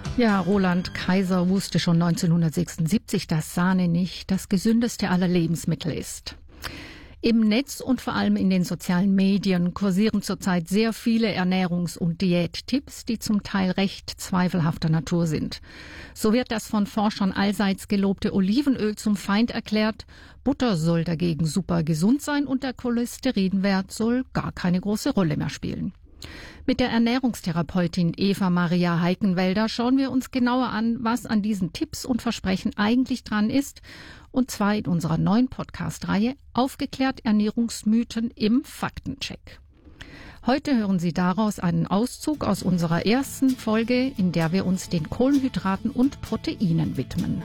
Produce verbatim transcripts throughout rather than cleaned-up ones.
Ja, Roland Kaiser wusste schon neunzehnhundertsechsundsiebzig, dass Sahne nicht das gesündeste aller Lebensmittel ist. Im Netz und vor allem in den sozialen Medien kursieren zurzeit sehr viele Ernährungs- und Diättipps, die zum Teil recht zweifelhafter Natur sind. So wird das von Forschern allseits gelobte Olivenöl zum Feind erklärt, Butter soll dagegen super gesund sein und der Cholesterinwert soll gar keine große Rolle mehr spielen. Mit der Ernährungstherapeutin Eva Maria Heikenwälder schauen wir uns genauer an, was an diesen Tipps und Versprechen eigentlich dran ist, und zwar in unserer neuen Podcast-Reihe Aufgeklärt Ernährungsmythen im Faktencheck. Heute hören Sie daraus einen Auszug aus unserer ersten Folge, in der wir uns den Kohlenhydraten und Proteinen widmen.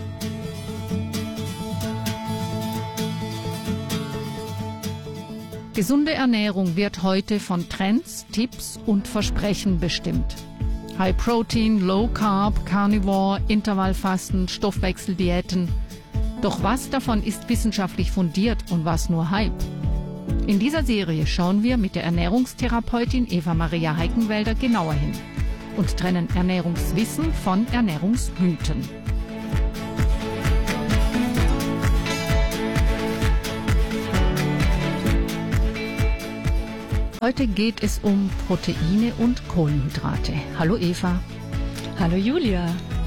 Gesunde Ernährung wird heute von Trends, Tipps und Versprechen bestimmt. High Protein, Low Carb, Carnivore, Intervallfasten, Stoffwechseldiäten. Doch was davon ist wissenschaftlich fundiert und was nur Hype? In dieser Serie schauen wir mit der Ernährungstherapeutin Eva Maria Heikenwälder genauer hin und trennen Ernährungswissen von Ernährungsmythen. Heute geht es um Proteine und Kohlenhydrate. Hallo Eva. Hallo Julia.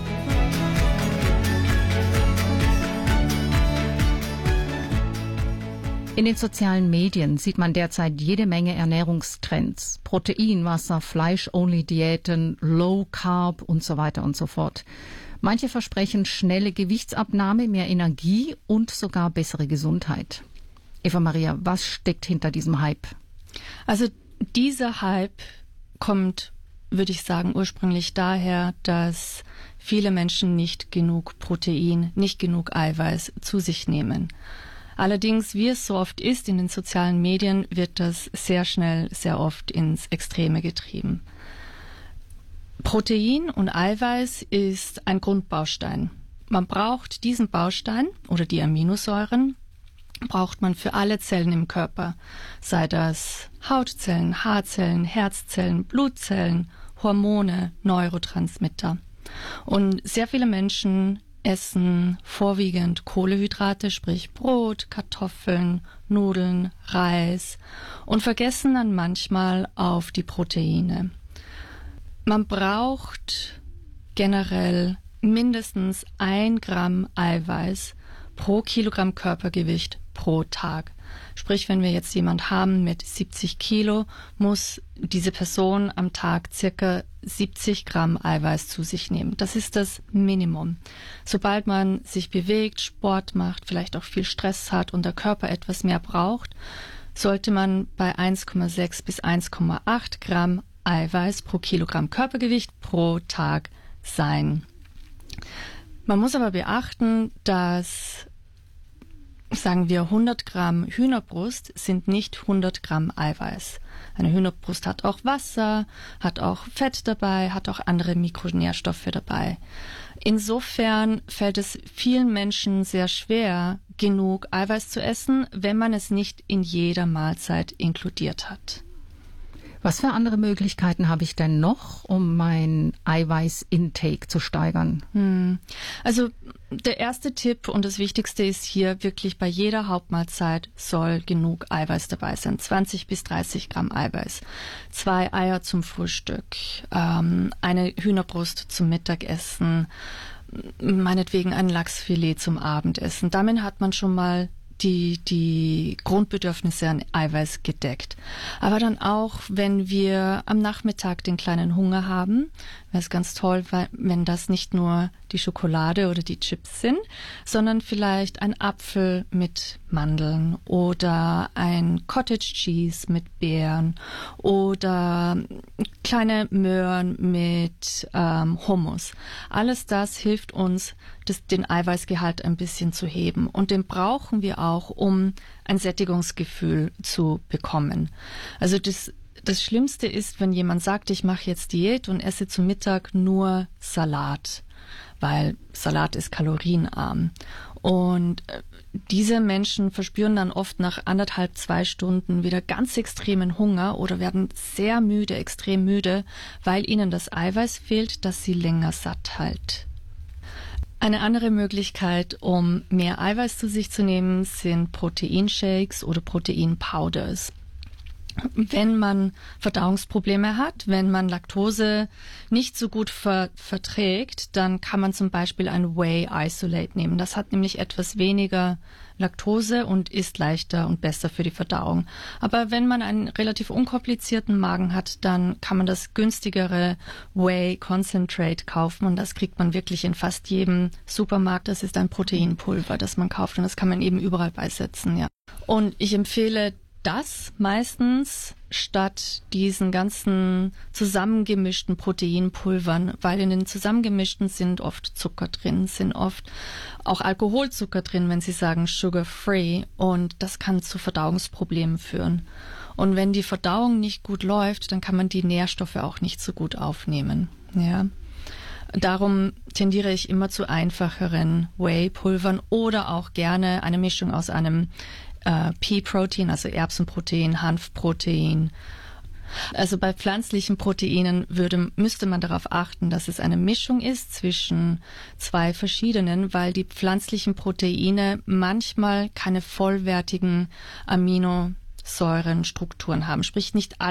In den sozialen Medien sieht man derzeit jede Menge Ernährungstrends. Proteinwasser, Fleisch-Only-Diäten, Low Carb und so weiter und so fort. Manche versprechen schnelle Gewichtsabnahme, mehr Energie und sogar bessere Gesundheit. Eva Maria, was steckt hinter diesem Hype? Also dieser Hype kommt, würde ich sagen, ursprünglich daher, dass viele Menschen nicht genug Protein, nicht genug Eiweiß zu sich nehmen. Allerdings, wie es so oft ist in den sozialen Medien, wird das sehr schnell, sehr oft ins Extreme getrieben. Protein und Eiweiß ist ein Grundbaustein. Man braucht diesen Baustein oder die Aminosäuren, braucht man für alle Zellen im Körper, sei das Hautzellen, Haarzellen, Herzzellen, Blutzellen, Hormone, Neurotransmitter. Und sehr viele Menschen essen vorwiegend Kohlenhydrate, sprich Brot, Kartoffeln, Nudeln, Reis und vergessen dann manchmal auf die Proteine. Man braucht generell mindestens ein Gramm Eiweiß pro Kilogramm Körpergewicht pro Tag. Sprich, wenn wir jetzt jemand haben mit siebzig Kilo, muss diese Person am Tag circa siebzig Gramm Eiweiß zu sich nehmen. Das ist das Minimum. Sobald man sich bewegt, Sport macht, vielleicht auch viel Stress hat und der Körper etwas mehr braucht, sollte man bei eins Komma sechs bis eins Komma acht Gramm Eiweiß pro Kilogramm Körpergewicht pro Tag sein. Man muss aber beachten, dass, sagen wir, hundert Gramm Hühnerbrust sind nicht hundert Gramm Eiweiß. Eine Hühnerbrust hat auch Wasser, hat auch Fett dabei, hat auch andere Mikronährstoffe dabei. Insofern fällt es vielen Menschen sehr schwer, genug Eiweiß zu essen, wenn man es nicht in jeder Mahlzeit inkludiert hat. Was für andere Möglichkeiten habe ich denn noch, um mein Eiweiß-Intake zu steigern? Hm. Also der erste Tipp und das Wichtigste ist hier wirklich, bei jeder Hauptmahlzeit soll genug Eiweiß dabei sein. zwanzig bis dreißig Gramm Eiweiß. Zwei Eier zum Frühstück, ähm, eine Hühnerbrust zum Mittagessen, meinetwegen ein Lachsfilet zum Abendessen. Damit hat man schon mal die die Grundbedürfnisse an Eiweiß gedeckt. Aber dann auch, wenn wir am Nachmittag den kleinen Hunger haben, wäre es ganz toll, wenn das nicht nur die Schokolade oder die Chips sind, sondern vielleicht ein Apfel mit Mandeln oder ein Cottage Cheese mit Beeren oder kleine Möhren mit ähm, Hummus. Alles das hilft uns, das, den Eiweißgehalt ein bisschen zu heben. Und den brauchen wir auch, um ein Sättigungsgefühl zu bekommen. Also das Das Schlimmste ist, wenn jemand sagt, ich mache jetzt Diät und esse zu Mittag nur Salat. weil Salat ist kalorienarm. Und diese Menschen verspüren dann oft nach anderthalb, zwei Stunden wieder ganz extremen Hunger oder werden sehr müde, extrem müde, weil ihnen das Eiweiß fehlt, das sie länger satt hält. Eine andere Möglichkeit, um mehr Eiweiß zu sich zu nehmen, sind Proteinshakes oder Proteinpowders. Wenn man Verdauungsprobleme hat, wenn man Laktose nicht so gut ver- verträgt, dann kann man zum Beispiel ein Whey Isolate nehmen. Das hat nämlich etwas weniger Laktose und ist leichter und besser für die Verdauung. Aber wenn man einen relativ unkomplizierten Magen hat, dann kann man das günstigere Whey Concentrate kaufen und das kriegt man wirklich in fast jedem Supermarkt. Das ist ein Proteinpulver, das man kauft und das kann man eben überall beisetzen, ja. Und ich empfehle das meistens statt diesen ganzen zusammengemischten Proteinpulvern, weil in den zusammengemischten sind oft Zucker drin, sind oft auch Alkoholzucker drin, wenn Sie sagen sugar-free, und das kann zu Verdauungsproblemen führen. Und wenn die Verdauung nicht gut läuft, dann kann man die Nährstoffe auch nicht so gut aufnehmen. Ja. Darum tendiere ich immer zu einfacheren Whey-Pulvern oder auch gerne eine Mischung aus einem Uh, Pea-Protein, also Erbsenprotein, Hanfprotein. Also bei pflanzlichen Proteinen würde, müsste man darauf achten, dass es eine Mischung ist zwischen zwei verschiedenen, weil die pflanzlichen Proteine manchmal keine vollwertigen Aminosäurenstrukturen haben. Sprich, nicht alle